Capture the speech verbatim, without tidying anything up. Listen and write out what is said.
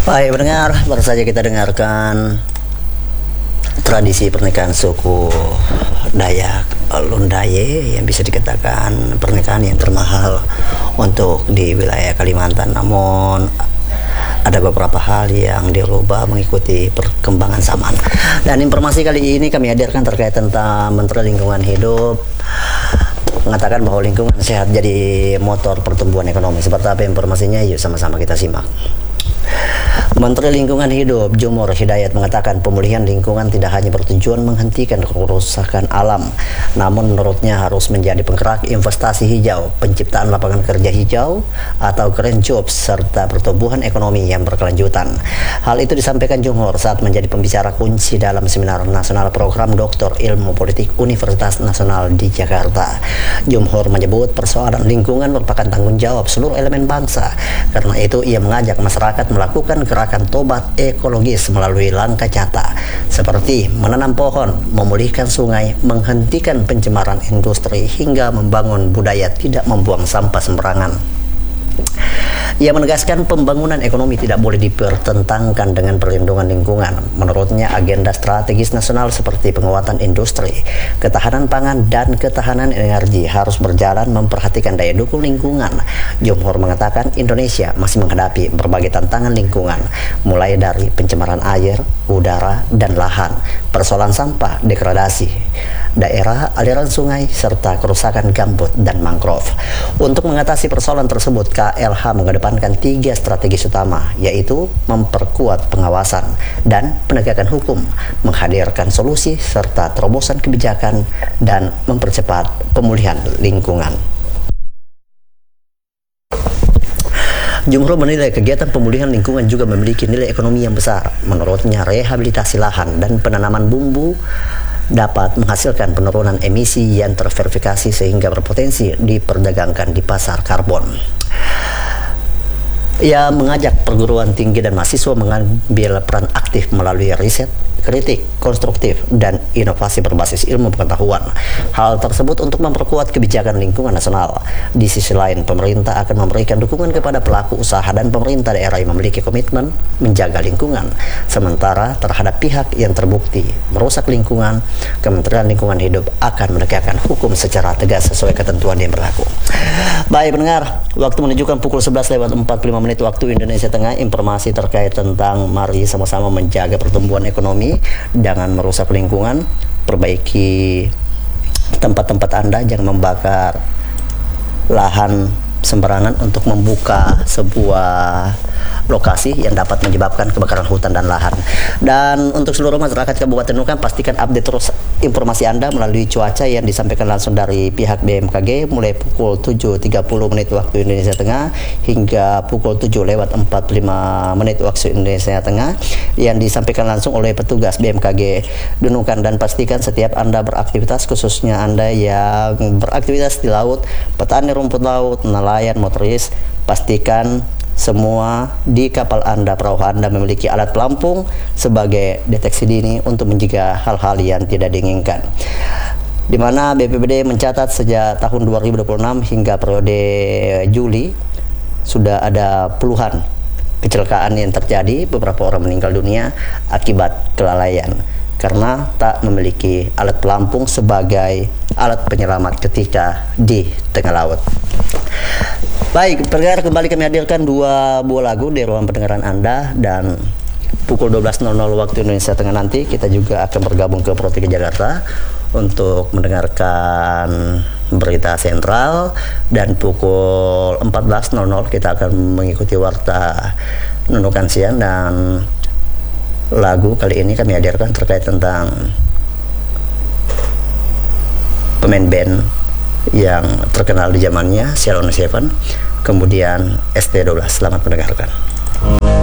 Baik pendengar, baru saja kita dengarkan tradisi pernikahan suku Dayak Lundaye yang bisa dikatakan pernikahan yang termahal untuk di wilayah Kalimantan. Namun ada beberapa hal yang dirubah mengikuti perkembangan zaman. Dan informasi kali ini kami hadirkan terkait tentang Menteri Lingkungan Hidup mengatakan bahwa lingkungan sehat jadi motor pertumbuhan ekonomi. Seperti apa informasinya? Yuk sama-sama kita simak. Menteri Lingkungan Hidup Jumhur Hidayat mengatakan pemulihan lingkungan tidak hanya bertujuan menghentikan kerusakan alam, namun menurutnya harus menjadi penggerak investasi hijau, penciptaan lapangan kerja hijau atau green jobs, serta pertumbuhan ekonomi yang berkelanjutan. Hal itu disampaikan Jumhur saat menjadi pembicara kunci dalam seminar nasional program Doktor Ilmu Politik Universitas Nasional di Jakarta. Jumhur menyebut persoalan lingkungan merupakan tanggung jawab seluruh elemen bangsa. Karena itu ia mengajak masyarakat melakukan gerakan tobat ekologis melalui langkah nyata seperti menanam pohon, memulihkan sungai, menghentikan pencemaran industri hingga membangun budaya tidak membuang sampah sembarangan. Ia menegaskan pembangunan ekonomi tidak boleh dipertentangkan dengan perlindungan lingkungan. Menurutnya agenda strategis nasional seperti penguatan industri, ketahanan pangan, dan ketahanan energi harus berjalan memperhatikan daya dukung lingkungan. Jumhur mengatakan Indonesia masih menghadapi berbagai tantangan lingkungan, mulai dari pencemaran air, udara, dan lahan, persoalan sampah, degradasi daerah, aliran sungai, serta kerusakan gambut dan mangrove. Untuk mengatasi persoalan tersebut, K L H mengedepankan tiga strategi utama, yaitu memperkuat pengawasan dan penegakan hukum, menghadirkan solusi serta terobosan kebijakan, dan mempercepat pemulihan lingkungan. Jumhur menilai kegiatan pemulihan lingkungan juga memiliki nilai ekonomi yang besar. Menurutnya, rehabilitasi lahan dan penanaman bumbu dapat menghasilkan penurunan emisi yang terverifikasi sehingga berpotensi diperdagangkan di pasar karbon. Ia mengajak perguruan tinggi dan mahasiswa mengambil peran aktif melalui riset, kritik, konstruktif, dan inovasi berbasis ilmu pengetahuan. Hal tersebut untuk memperkuat kebijakan lingkungan nasional. Di sisi lain, pemerintah akan memberikan dukungan kepada pelaku usaha dan pemerintah daerah yang memiliki komitmen menjaga lingkungan. Sementara terhadap pihak yang terbukti merusak lingkungan, Kementerian Lingkungan Hidup akan menegakkan hukum secara tegas sesuai ketentuan yang berlaku. Baik pendengar, waktu menunjukkan pukul sebelas lewat empat puluh lima menit waktu Indonesia Tengah. Informasi terkait tentang mari sama-sama menjaga pertumbuhan ekonomi, jangan merusak lingkungan, perbaiki tempat-tempat Anda, jangan membakar lahan sembarangan untuk membuka sebuah lokasi yang dapat menyebabkan kebakaran hutan dan lahan. Dan untuk seluruh masyarakat Kabupaten Nunukan, pastikan update terus informasi Anda melalui cuaca yang disampaikan langsung dari pihak B M K G mulai pukul tujuh tiga puluh menit waktu Indonesia Tengah hingga pukul tujuh lewat empat puluh lima menit waktu Indonesia Tengah yang disampaikan langsung oleh petugas B M K G Nunukan. Dan pastikan setiap Anda beraktivitas, khususnya Anda yang beraktivitas di laut, petani rumput laut, nelayan, motoris, pastikan semua di kapal Anda, perahu Anda memiliki alat pelampung sebagai deteksi dini untuk mencegah hal-hal yang tidak diinginkan. Di mana B P B D mencatat sejak tahun dua ribu dua puluh enam hingga periode Juli sudah ada puluhan kecelakaan yang terjadi, beberapa orang meninggal dunia akibat kelalaian karena tak memiliki alat pelampung sebagai alat penyelamat ketika di tengah laut. Baik, pendengar, kembali kami hadirkan dua buah lagu di ruang pendengaran Anda, dan pukul dua belas waktu Indonesia Tengah nanti kita juga akan bergabung ke Pro tiga Jakarta untuk mendengarkan berita sentral, dan pukul empat belas kita akan mengikuti warta Nunukan siang. Dan lagu kali ini kami hadirkan terkait tentang pemain band yang terkenal di zamannya, Sheila on Seven, kemudian S T dua belas. Selamat mendengarkan.